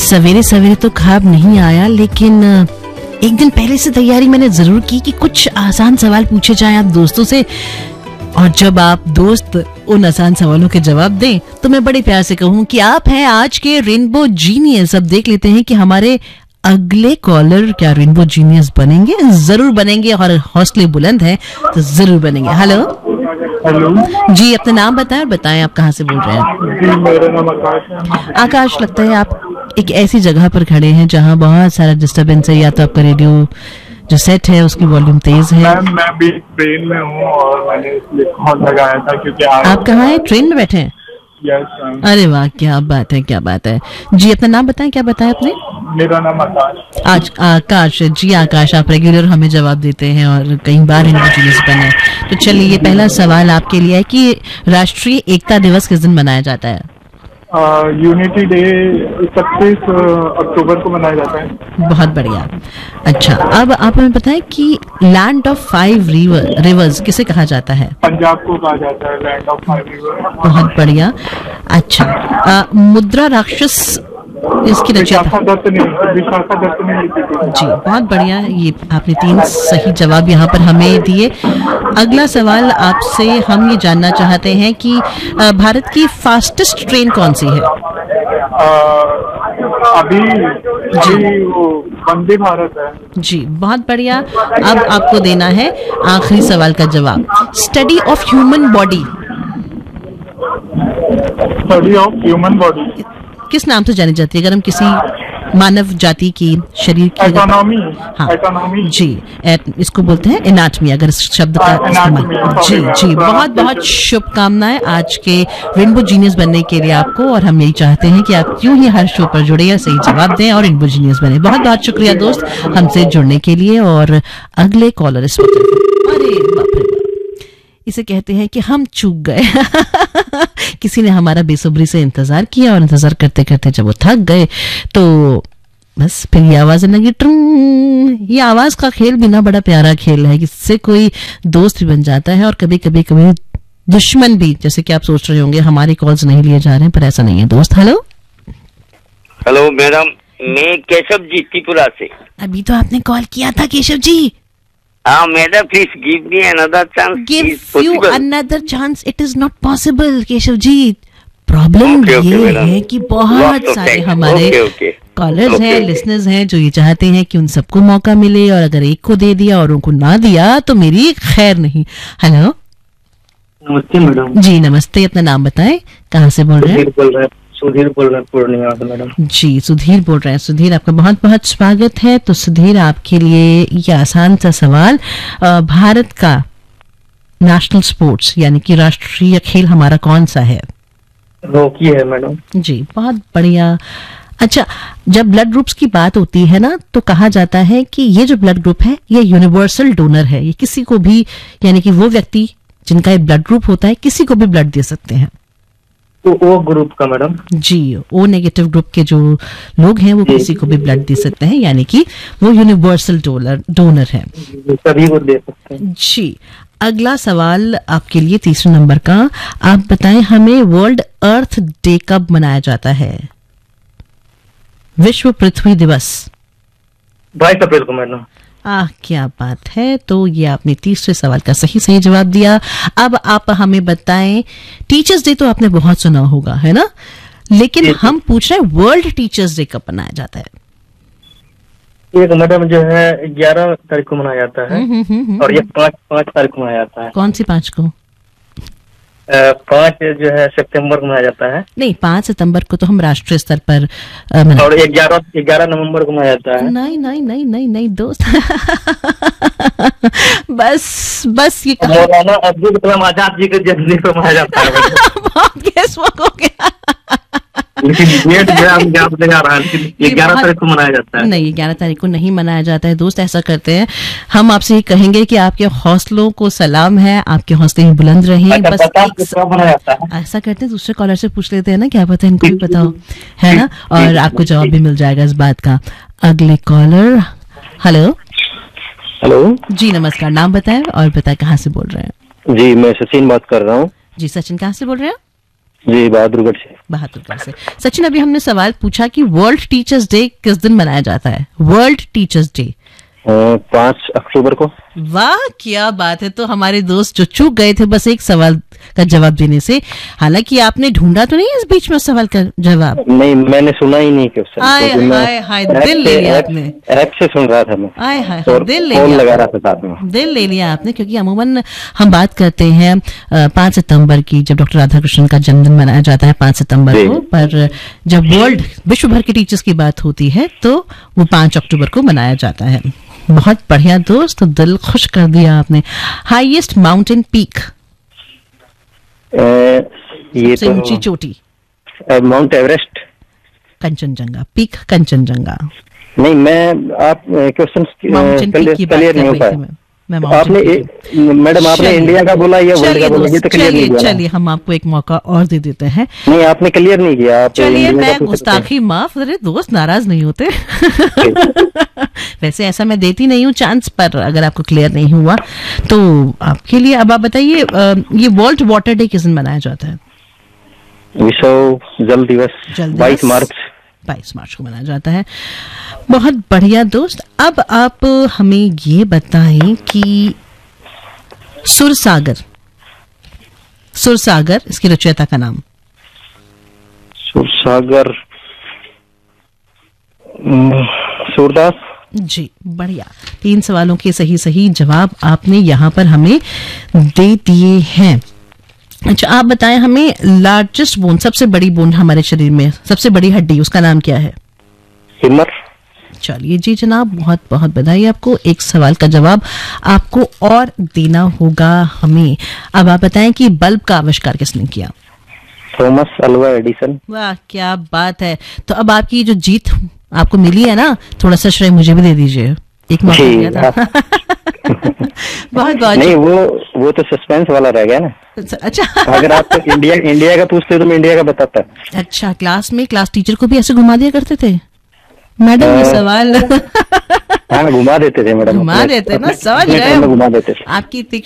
सवेरे सवेरे तो ख्वाब नहीं आया, लेकिन एक दिन पहले से तैयारी मैंने जरूर की कि कुछ आसान सवाल पूछे जाएं आप दोस्तों से, और जब आप दोस्त उन आसान सवालों के जवाब दें तो मैं बड़े प्यार से कहूं कि आप हैं आज के रेनबो जीनियस। अब देख लेते हैं कि हमारे अगले कॉलर क्या रेनबो जीनियस बनेंगे। जरूर बनेंगे, और हौसले बुलंद हैं तो जरूर बनेंगे। हेलो जी, अपना नाम बताएं और बताएं आप कहाँ से बोल रहे हैं। जी, मेरा नाम आकाश है। आकाश, लगता है आप एक ऐसी जगह पर खड़े हैं जहाँ बहुत सारा डिस्टरबेंस है, या तो आपका रेडियो जो सेट है उसकी वॉल्यूम तेज है। मैं भी ट्रेन में हूँ और मैंने इसलिए कॉल लगाया था क्योंकि आप कहाँ हैं? ट्रेन में बैठे हैं? यस। अरे वाह, क्या बात है, क्या बात है। जी, अपना नाम बताएं, क्या बताया आपने? मेरा नाम आकाश। आज आकाश जी, आकाश आप रेगुलर हमें जवाब देते हैं और कई बार इंडिविजुअल्स बने। तो चलिए, ये पहला सवाल आपके लिए है कि राष्ट्रीय एकता दिवस किस दिन मनाया जाता है? यूनिटी डे 31 अक्टूबर को मनाया जाता है। बहुत बढ़िया। अच्छा, अब आप हमें बताएं कि लैंड ऑफ 5 रिवर्स किसे कहा जाता है? पंजाब को कहा जाता है लैंड ऑफ 5 रिवर। बहुत बढ़िया। अच्छा, मुद्रा राक्षस इसकी रचयिता? विशाखा दत्त ने लिखी थी। जी, बहुत बढ़िया। ये आपने 3 सही जवाब यहाँ पर हमें दिए। अगला सवाल आपसे हम ये जानना चाहते हैं कि भारत की फास्टेस्ट ट्रेन कौन सी है? अभी जी वो वंदे भारत है। जी, बहुत बढ़िया। अब आपको देना है आखिरी सवाल का जवाब। स्टडी ऑफ ह्यूमन बॉडी किस नाम से जानी जाती है अगर हम किसी मानव जाति की शरीर की? एटोनॉमी। हाँ एटोनॉमी जी, इसको बोलते हैं एनाटमी, अगर इस शब्द का इस्तेमाल। जी जी, बहुत बहुत शुभकामनाएं आज के रेनबो जीनियस बनने के लिए आपको, और हम यही चाहते हैं कि आप यूं ही हर शो पर जुड़े या सही जवाब दें और रेनबो जीनियस बने। बहुत बहुत शुक्रिया दोस्त हमसे जुड़ने के लिए। और अगले कॉलर इस वक्त, अरे बाप रे, इसे कहते हैं कि हम चूक गए। किसी ने हमारा बेसब्री से इंतजार किया और इंतजार करते करते जब वो थक गए तो बस फिर ये आवाज लगी, ट्रुंग। ये आवाज का खेल भी ना बड़ा प्यारा खेल है, इससे कोई दोस्त भी बन जाता है और कभी कभी दुश्मन भी। जैसे कि आप सोच रहे होंगे हमारे कॉल्स नहीं लिए जा रहे हैं, पर ऐसा नहीं है दोस्त। हेलो हेलो मैडम, मैं केशव जी त्रिपुरा से। अभी तो आपने कॉल किया था Keshav ji. Madam please give me another chance. Give you another chance? It is not possible Keshav ji. Problem ये है कि बहुत सारे हमारे कॉलर्स हैं, लिसनर्स हैं जो ये चाहते हैं कि उन सबको मौका मिले, और अगर एक को दे दिया और उनको ना दिया तो मेरी खैर नहीं। हेलो नमस्ते मैडम। जी नमस्ते, अपना नाम बताएं, कहाँ से बोल रहे हैं? सुधीर बोल रहे हैं पूर्णिया से मैडम। जी सुधीर बोल रहे हैं। सुधीर, आपका बहुत बहुत स्वागत है। तो सुधीर, आपके लिए ये आसान सा सवाल, भारत का नेशनल स्पोर्ट्स यानी कि राष्ट्रीय खेल हमारा कौन सा है? हॉकी है मैडम। जी, बहुत बढ़िया। अच्छा, जब ब्लड ग्रुप्स की बात होती है ना तो कहा जाता है कि ये जो ब्लड ग्रुप है ये यूनिवर्सल डोनर है, ये किसी को भी, यानी कि वो व्यक्ति जिनका एक ब्लड ग्रुप होता है किसी को भी ब्लड दे सकते हैं। तो ओ ग्रुप का मैडम? जी, ओ नेगेटिव ग्रुप के जो लोग हैं वो किसी को भी ब्लड दे सकते हैं, यानी कि वो यूनिवर्सल डोनर है, सभी को दे सकते हैं। जी। अगला सवाल आपके लिए 3 नंबर का, आप बताएं हमें वर्ल्ड अर्थ डे कब मनाया जाता है? विश्व पृथ्वी दिवस 22 अप्रैल को मैडम। क्या बात है। तो ये आपने 3रे सवाल का सही जवाब दिया। अब आप हमें बताएं, टीचर्स डे तो आपने बहुत सुना होगा, है ना? लेकिन हम पूछ रहे हैं वर्ल्ड टीचर्स डे कब मनाया जाता है? एक मैडम जो है 11 तारीख को मनाया जाता है, और ये 5 तारीख को मनाया जाता है। कौन सी 5 को? 5 जो है सितंबर को मनाया जाता है। नहीं, 5 सितंबर को तो हम राष्ट्रीय स्तर पर और 11 नवंबर को मनाया जाता है। नहीं दोस्त। बस ये मौलाना अब्दुल कलाम आजाद जी के जन्मदिन पर मनाया जाता है। बहुत गेसवर्क हो गया। लेकिन डेट जो हम याद नहीं आ रहा है, 11 तारीख को मनाया जाता है। नहीं, 11 तारीख को नहीं मनाया जाता है दोस्त। ऐसा करते हैं, हम आपसे ये कहेंगे कि आपके हौसलों को सलाम है, आपके हौसले ही बुलंद रहें। बस ऐसा करते हैं, दूसरे कॉलर से पूछ लेते हैं ना, क्या पता इनको भी पता हो, है ना? और आपको जवाब भी मिल जाएगा इस बात का। अगले कॉलर, हेलो जी नमस्कार, नाम बताएं और बताएं कहाँ से बोल रहे हैं? जी मैं सचिन बात कर रहा हूँ। जी सचिन, कहाँ से बोल रहे हैं? जी, बहादुरगढ़ से। बहादुरगढ़ से। सचिन, अभी हमने सवाल पूछा कि वर्ल्ड टीचर्स डे किस दिन मनाया जाता है? वर्ल्ड टीचर्स डे 5 अक्टूबर को। वाह, क्या बात है। तो हमारे दोस्त जो चूक गए थे बस एक सवाल का जवाब देने से, हालांकि आपने ढूंढा तो नहीं इस बीच में उस सवाल का जवाब? नहीं, मैंने सुना ही नहीं क्वेश्चन। हाय हाय हाय, दिल ले लिया आपने। ऐप से सुन रहा था मैं। हाय हाय, और दिल ले फोन लिया, लगा रहा था साथ में। दिल ले लिया आपने, क्योंकि अमूमन हम बात करते हैं 5 सितंबर की, जब डॉक्टर राधाकृष्णन का जन्मदिन मनाया जाता है 5 सितंबर को, पर जब वर्ल्ड विश्व भर के टीचर्स की बात होती है तो वो 5 अक्टूबर को मनाया जाता है। बहुत बढ़िया दोस्त, दिल खुश कर दिया आपने। हाईएस्ट माउंटेन पीक, ये सबसे ऊंची चोटी? Mount Everest. Kanchenjunga peak, Kanchenjunga. नहीं, मैं आप क्वेश्चन माउंटेन पीक की बात क्लियर कर नहीं हो रही पाया। थी मैं आपने मैडम आपने इंडिया का बोला या वर्ल्ड का बोला, ये तो क्लियर नहीं किया। चलिए हम आपको एक मौका और दे देते हैं। नहीं, आपने क्लियर नहीं किया। आप चलिए, मैं गुस्ताखी माफ, अरे दोस्त नाराज नहीं होते। वैसे ऐसा मैं देती नहीं हूँ चांस, पर अगर आपको क्लियर नहीं हुआ तो आपके लिए। अब आप बताइए, ये वर्ल्ड वाटर डे किस दिन मनाया जाता है? विश्व जल दिवस 22 मार्च। 22 मार्च को मनाया जाता है। बहुत बढ़िया दोस्त। अब आप हमें ये बताएं कि सुरसागर, सुरसागर इसकी रचयिता का नाम? सुरसागर सूरदास जी, बढ़िया। 3 सवालों के सही जवाब आपने यहाँ पर हमें दे दिए हैं। अच्छा, आप बताएं हमें, लार्जेस्ट बोन, सबसे बड़ी बोन हमारे शरीर में, सबसे बड़ी हड्डी, उसका नाम क्या है? हिमर। चलिए जी जनाब, बहुत बहुत बधाई आपको। एक सवाल का जवाब आपको और देना होगा हमें। अब आप बताएं कि बल्ब का आविष्कार किसने किया? Thomas Alva Edison. वाह, क्या बात है। तो अब आपकी जो जीत आपको मिली है ना, थोड़ा सा श्रेय मुझे भी दे दीजिए, एक मौका दिया था। बहुत बहुत नहीं, वो तो सस्पेंस वाला रह गया ना। अच्छा, अगर आप तो इंडिया का पूछते तो मैं इंडिया का बताता। अच्छा, क्लास में क्लास टीचर को भी ऐसे घुमा दिया करते थे मैडम ये सवाल? हाँ, घुमा देते थे मैडम, घुमा देते ना, समझ रहे घुमा देते। आपकी